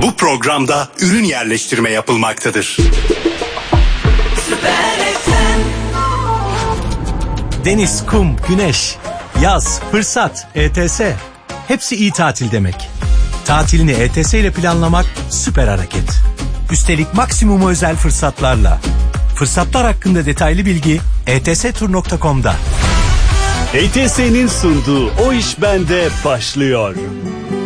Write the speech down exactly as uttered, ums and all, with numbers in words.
Bu programda ürün yerleştirme yapılmaktadır. Deniz, kum, güneş, yaz, fırsat, E T S. Hepsi iyi tatil demek. Tatilini E T S ile planlamak süper hareket. Üstelik maksimum özel fırsatlarla. Fırsatlar hakkında detaylı bilgi e t s tur nokta com'da. E T S'nin sunduğu O İş Bende başlıyor.